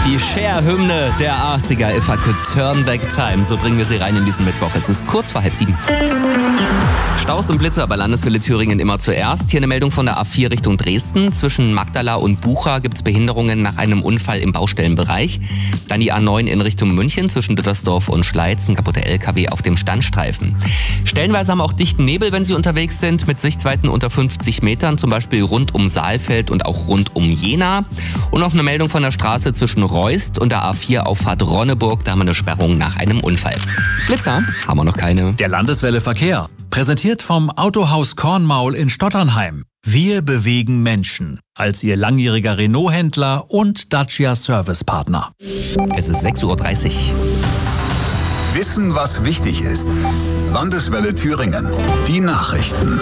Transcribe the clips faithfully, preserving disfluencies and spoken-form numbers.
Die Cher-Hymne der achtziger, If I Could Turn Back Time. So bringen wir sie rein in diesen Mittwoch. Es ist kurz vor halb sieben. Staus und Blitze bei Landeswelle Thüringen immer zuerst. Hier eine Meldung von der A vier Richtung Dresden. Zwischen Magdala und Bucha gibt es Behinderungen nach einem Unfall im Baustellenbereich. Dann die A neun in Richtung München zwischen Dittersdorf und Schleiz. Ein kaputter L K W auf dem Standstreifen. Stellenweise haben auch dichten Nebel, wenn Sie unterwegs sind, mit Sichtweiten unter fünfzig Metern, zum Beispiel rund um Saalfeld und auch rund um Jena. Und noch eine Meldung von der Straße zwischen Reust und der A vier Auffahrt Ronneburg. Da haben wir eine Sperrung nach einem Unfall. Blitzer haben wir noch keine. Der Landeswelle Verkehr. Präsentiert vom Autohaus Kornmaul in Stotternheim. Wir bewegen Menschen. Als Ihr langjähriger Renault-Händler und Dacia-Service-Partner. Es ist sechs Uhr dreißig. Wissen, was wichtig ist. Landeswelle Thüringen. Die Nachrichten.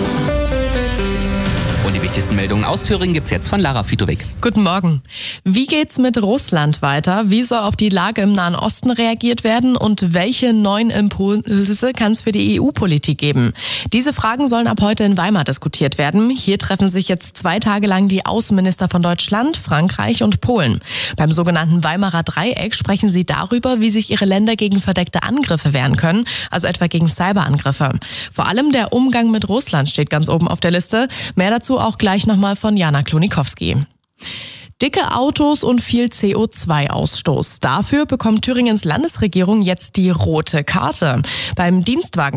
Und die wichtigsten Meldungen aus Thüringen gibt's jetzt von Lara Fitowek. Guten Morgen. Wie geht's mit Russland weiter? Wie soll auf die Lage im Nahen Osten reagiert werden? Und welche neuen Impulse kann es für die E U-Politik geben? Diese Fragen sollen ab heute in Weimar diskutiert werden. Hier treffen sich jetzt zwei Tage lang die Außenminister von Deutschland, Frankreich und Polen. Beim sogenannten Weimarer Dreieck sprechen sie darüber, wie sich ihre Länder gegen verdeckte Angriffe wehren können, also etwa gegen Cyberangriffe. Vor allem der Umgang mit Russland steht ganz oben auf der Liste. Mehr dazu auch gleich nochmal von Jana Klonikowski. Dicke Autos und viel C O zwei Ausstoß. Dafür bekommt Thüringens Landesregierung jetzt die rote Karte. Beim Dienstwagen